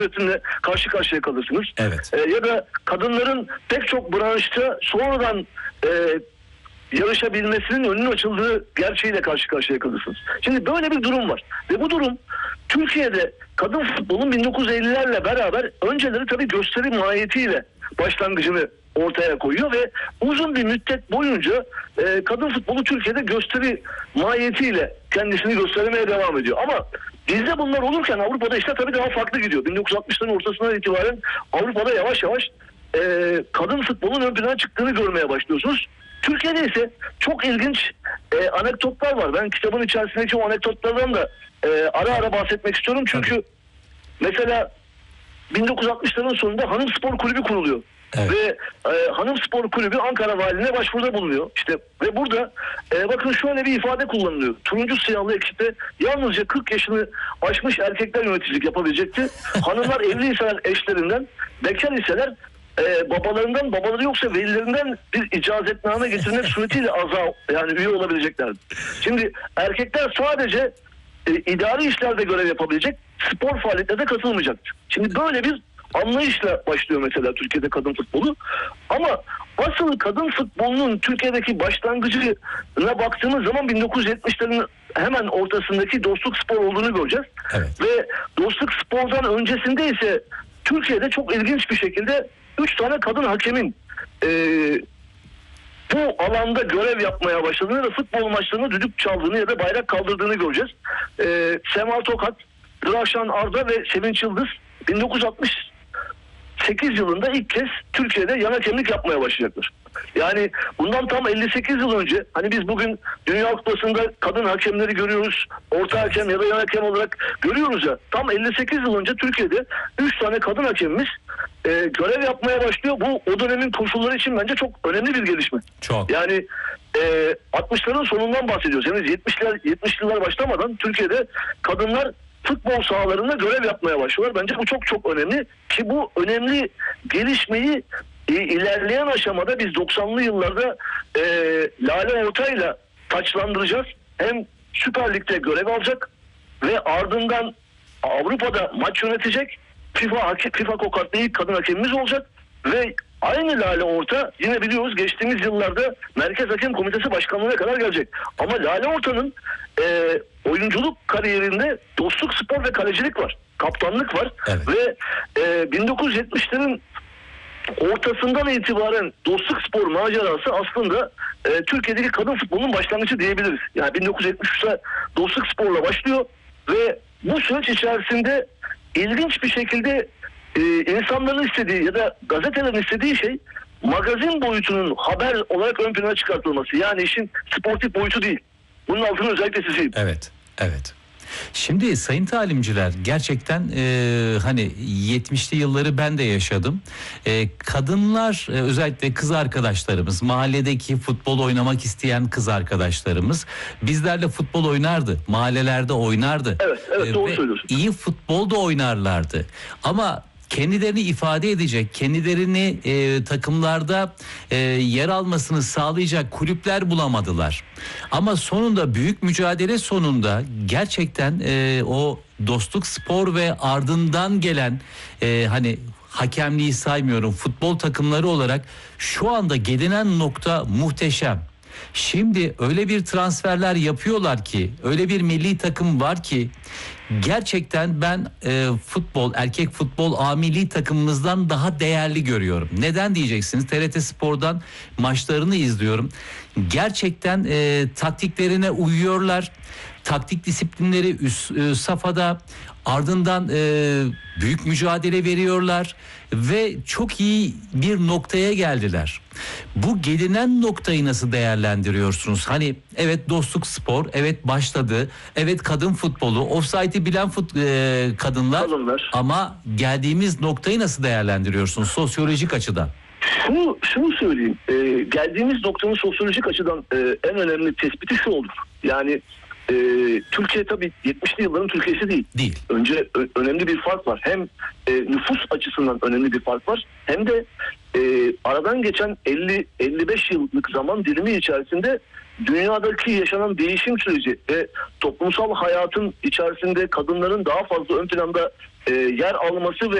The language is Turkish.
üretimle karşı karşıya kalırsınız. Evet. Ya da kadınların pek çok branşta sonradan yarışabilmesinin önünün açıldığı gerçeğiyle karşı karşıya kalırsınız. Şimdi böyle bir durum var. Ve bu durum Türkiye'de kadın futbolun 1950'lerle beraber önceleri tabii gösteri mahiyetiyle başlangıcını ortaya koyuyor ve uzun bir müddet boyunca kadın futbolu Türkiye'de gösteri mahiyetiyle kendisini göstermeye devam ediyor. Ama bizde bunlar olurken Avrupa'da işte tabii daha farklı gidiyor. 1960'ların ortasından itibaren Avrupa'da yavaş yavaş kadın futbolun ön plana çıktığını görmeye başlıyorsunuz. Türkiye'de ise çok ilginç anekdotlar var. Ben kitabın içerisindeki o anekdotlardan da ara ara bahsetmek istiyorum. Çünkü mesela 1960'ların sonunda Hanım Spor Kulübü kuruluyor. Evet. Ve Hanım Spor Kulübü Ankara Valiliğine başvuruda bulunuyor. İşte ve burada bakın şöyle bir ifade kullanılıyor. Turuncu siyahlı ekipte yalnızca 40 yaşını aşmış erkekler yöneticilik yapabilecekti. Hanımlar evliyseler eşlerinden, bekar iseler babalarından, babaları yoksa velilerinden bir icazetname getirmek suretiyle yani üye olabileceklerdi. Şimdi erkekler sadece idari işlerde görev yapabilecek, spor faaliyetlerine katılmayacaktı. Şimdi böyle bir anlayışla başlıyor mesela Türkiye'de kadın futbolu. Ama asıl kadın futbolunun Türkiye'deki başlangıcına baktığımız zaman 1970'lerin hemen ortasındaki Dostluk Spor olduğunu göreceğiz. Evet. Ve Dostluk Spor'dan öncesinde ise Türkiye'de çok ilginç bir şekilde 3 tane kadın hakemin bu alanda görev yapmaya başladığını ve futbol maçlarında düdük çaldığını ya da bayrak kaldırdığını göreceğiz. Sema Tokat, Draşan Arda ve Sevinç Yıldız 1968 yılında ilk kez Türkiye'de yan hakemlik yapmaya başlayacaklar. Yani bundan tam 58 yıl önce, hani biz bugün Dünya Kupası'nda kadın hakemleri görüyoruz, orta hakem ya da yan hakem olarak görüyoruz ya, tam 58 yıl önce Türkiye'de 3 tane kadın hakemimiz görev yapmaya başlıyor. Bu o dönemin koşulları için bence çok önemli bir gelişme. Çok. Yani 60'ların sonundan bahsediyoruz. Yani 70'li yıllar başlamadan Türkiye'de kadınlar futbol sahalarında görev yapmaya başlıyorlar. Bence bu çok çok önemli ki bu önemli gelişmeyi ilerleyen aşamada biz 90'lı yıllarda Lale Ortay'la taçlandıracağız. Hem Süper Lig'de görev alacak ve ardından Avrupa'da maç yönetecek. FIFA kokatlı ilk kadın hakemimiz olacak ve aynı Lale Orta yine biliyoruz geçtiğimiz yıllarda Merkez Hakem Komitesi Başkanlığı'na kadar gelecek. Ama Lale Orta'nın oyunculuk kariyerinde Dostluk Spor ve kalecilik var. Kaptanlık var. Evet. Ve 1970'lerin ortasından itibaren Dostluk Spor macerası aslında Türkiye'deki kadın futbolunun başlangıcı diyebiliriz. Yani 1973'te Dostluk Spor'la başlıyor ve bu süreç içerisinde ilginç bir şekilde insanların istediği ya da gazetelerin istediği şey magazin boyutunun haber olarak ön plana çıkartılması. Yani işin sportif boyutu değil. Bunun altını özellikle çizeyim. Evet, evet. Şimdi sayın talimciler gerçekten hani 70'li yılları ben de yaşadım. Kadınlar özellikle kız arkadaşlarımız, mahalledeki futbol oynamak isteyen kız arkadaşlarımız bizlerle futbol oynardı. Mahallelerde oynardı. Evet, doğru söylüyorsun. İyi futbol da oynarlardı. Ama kendilerini ifade edecek, kendilerini takımlarda yer almasını sağlayacak kulüpler bulamadılar. Ama sonunda büyük mücadele sonunda gerçekten o Dostluk Spor ve ardından gelen hani hakemliği saymıyorum futbol takımları olarak şu anda gelinen nokta muhteşem. Şimdi öyle bir transferler yapıyorlar ki, öyle bir milli takım var ki gerçekten ben futbol, erkek futbol A milli takımımızdan daha değerli görüyorum. Neden diyeceksiniz? TRT Spor'dan maçlarını izliyorum. Gerçekten taktiklerine uyuyorlar. Taktik disiplinleri üst safhada, ardından büyük mücadele veriyorlar ve çok iyi bir noktaya geldiler. Bu gelinen noktayı nasıl değerlendiriyorsunuz? Hani evet Dostluk Spor, evet başladı, evet kadın futbolu, ofsaytı bilen kadınlar ama geldiğimiz noktayı nasıl değerlendiriyorsunuz sosyolojik açıdan? Şunu söyleyeyim, geldiğimiz noktanın sosyolojik açıdan en önemli tespiti şu olur. Yani Türkiye tabii 70'li yılların Türkiye'si değil. Önce önemli bir fark var. Hem nüfus açısından önemli bir fark var. Hem de aradan geçen 50-55 yıllık zaman dilimi içerisinde dünyadaki yaşanan değişim süreci ve toplumsal hayatın içerisinde kadınların daha fazla ön planda yer alması ve